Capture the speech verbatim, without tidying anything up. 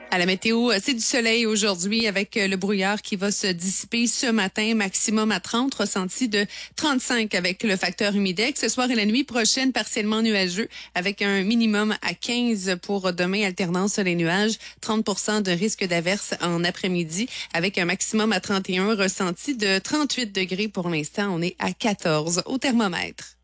À la météo, c'est du soleil aujourd'hui avec le brouillard qui va se dissiper ce matin, maximum à trente, ressenti de trente-cinq avec le facteur humidex. Ce soir et la nuit prochaine, partiellement nuageux avec un minimum à quinze pour demain, alternance sur les nuages, trente pour cent de risque d'averse en après-midi avec un maximum à trente et un, ressenti de trente-huit degrés pour l'instant. On est à quatorze au thermomètre.